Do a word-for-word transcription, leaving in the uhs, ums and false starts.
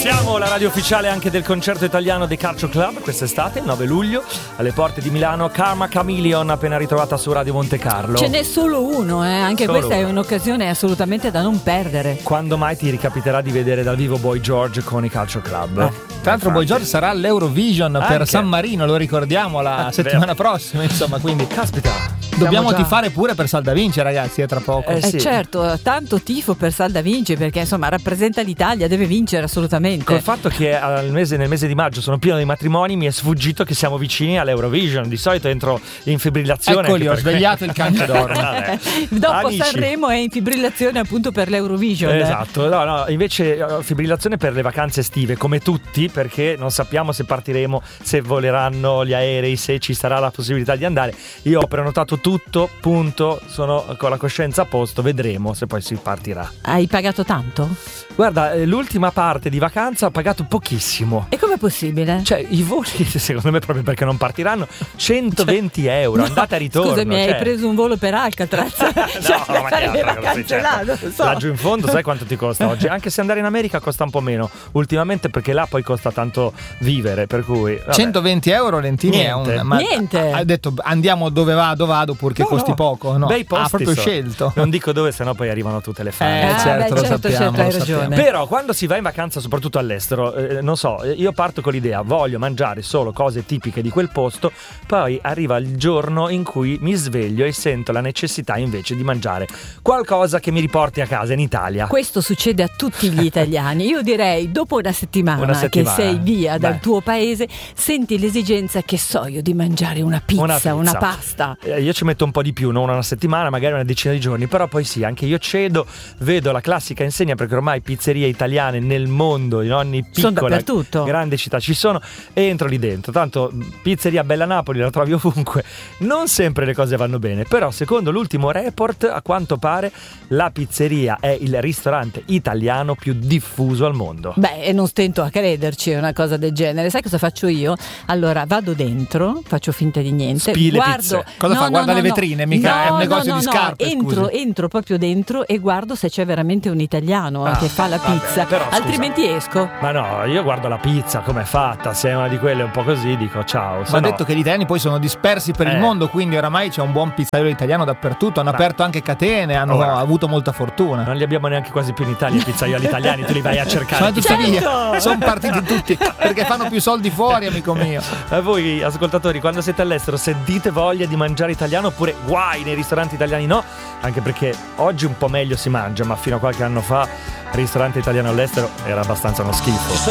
Siamo la radio ufficiale anche del concerto italiano dei Calcio Club quest'estate, il nove luglio, alle porte di Milano. Karma Chameleon, appena ritrovata su Radio Monte Carlo. Ce n'è solo uno, eh? Anche Solo questa uno. è un'occasione assolutamente da non perdere. Quando mai ti ricapiterà di vedere dal vivo Boy George con i Calcio Club? Eh, tra l'altro Boy George sarà all'Eurovision Anche. per San Marino, lo ricordiamo, la Ah, settimana vero. prossima, insomma, quindi Caspita. dobbiamo siamo già- tifare pure per Salda Vince, ragazzi, è tra poco. Eh, Eh sì. certo, tanto tifo per Salda Vinci perché insomma rappresenta l'Italia, deve vincere assolutamente. Col fatto che al mese, nel mese di maggio sono pieno di matrimoni, mi è sfuggito che siamo vicini all'Eurovision. Di solito entro in fibrillazione. Eccoli, anche ho perché- svegliato il cane d'oro. Vabbè. Dopo Amici. Sanremo è in fibrillazione appunto per l'Eurovision. Esatto, no, no, invece ho fibrillazione per le vacanze estive, come tutti, perché non sappiamo se partiremo, se voleranno gli aerei, se ci sarà la possibilità di andare. Io ho prenotato tutto, punto, sono con la coscienza a posto, vedremo se poi si partirà. Hai pagato tanto? Guarda, eh, l'ultima parte di vacanza ho pagato pochissimo. E com'è possibile? Cioè, i voli, secondo me, proprio perché non partiranno, centoventi euro, No, andata e ritorno. Scusami, cioè. hai preso un volo per Alcatraz? Cioè, per ma fare che le altra cosa vacanze c'è? là, non so. Laggiù in fondo, sai quanto ti costa oggi? Anche se andare in America costa un po' meno ultimamente, perché là poi costa tanto vivere, per cui vabbè. centoventi euro, Lentini, è Niente. un. Ma Niente. Ha detto andiamo dove vado, vado purché No, costi no. poco. No, Bei posti ha proprio sono. scelto. Non dico dove, sennò poi arrivano tutte le fan. Eh, Ah, certo, beh, lo certo, sappiamo, certo, hai lo ragione. sappiamo. Però quando si va in vacanza, soprattutto all'estero, eh, non so, io parto con l'idea, voglio mangiare solo cose tipiche di quel posto, poi arriva il giorno in cui mi sveglio e sento la necessità invece di mangiare qualcosa che mi riporti a casa in Italia. Questo succede a tutti gli italiani. Io direi, dopo una settimana, Una settimana. che sei via dal Beh. tuo paese, senti l'esigenza, che so io, di mangiare una pizza, una, Una pizza. pasta. Eh, Io ci metto un po' di più, non una settimana, magari una decina di giorni, però poi sì, anche io cedo, vedo la classica insegna, perché ormai pizzerie italiane nel mondo, in ogni Sono piccola, dappertutto. grande città ci sono, e entro lì dentro. Tanto pizzeria Bella Napoli la trovi ovunque, non sempre le cose vanno bene, però secondo l'ultimo report, a quanto pare, la pizzeria è il ristorante italiano più diffuso al mondo. Beh, e non stento a crederci una cosa del genere. Sai cosa faccio io? Allora, vado dentro, faccio finta di niente, Spi le guardo. pizze. Cosa No, fa? no, Guarda no, le no. vetrine, mica No, è un no, negozio no, di no. scarpe, Entro, scusi. entro proprio dentro e guardo se c'è veramente un italiano Ah, che fa la vabbè, pizza, però, scusa. altrimenti esco. Ma no, io guardo la pizza, com'è fatta, se è una di quelle un po' così, dico ciao. se Va no- detto che gli italiani poi sono dispersi per Eh. il mondo, quindi oramai c'è un buon pizzaiolo italiano dappertutto. Hanno Ma- aperto anche catene, hanno Ora. avuto molta fortuna. Non li abbiamo neanche quasi più in Italia i pizzaioli italiani, tu li vai a cercare. Sono tutti via, Certo! sono partiti tutti perché fanno più soldi fuori, amico mio. A voi ascoltatori, quando siete all'estero, sentite voglia di mangiare italiano, oppure guai nei ristoranti italiani? No, anche perché oggi un po' meglio si mangia, ma fino a qualche anno fa il ristorante italiano all'estero era abbastanza uno schifo.